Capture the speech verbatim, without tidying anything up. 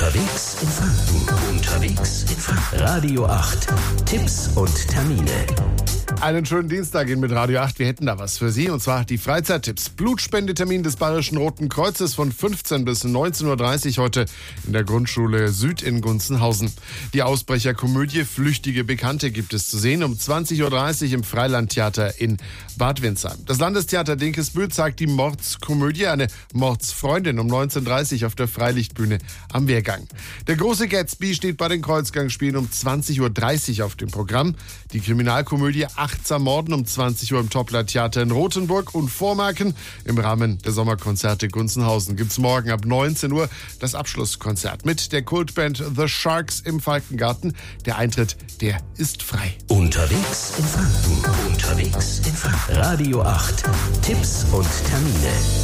Unterwegs in Franken. Unterwegs in Franken. Radio acht. Tipps und Termine. Einen schönen Dienstag in mit Radio acht. Wir hätten da was für Sie, und zwar die Freizeittipps. Blutspendetermin des Bayerischen Roten Kreuzes von fünfzehn bis neunzehn Uhr dreißig heute in der Grundschule Süd in Gunzenhausen. Die Ausbrecherkomödie Flüchtige Bekannte gibt es zu sehen um zwanzig Uhr dreißig im Freilandtheater in Bad Windsheim. Das Landestheater Dinkelsbühl zeigt die Mordskomödie, eine Mordsfreundin, um neunzehn Uhr dreißig auf der Freilichtbühne am Wehrgang. Der große Gatsby steht bei den Kreuzgangspielen um zwanzig Uhr dreißig auf dem Programm. Die Kriminalkomödie Achtsam Morden um zwanzig Uhr im Toppler-Theater in Rothenburg und Vormarken. Im Rahmen der Sommerkonzerte Gunzenhausen gibt's morgen ab neunzehn Uhr das Abschlusskonzert mit der Kultband The Sharks im Falkengarten. Der Eintritt, der ist frei. Unterwegs in Franken. Unterwegs in Franken. Radio acht. Tipps und Termine.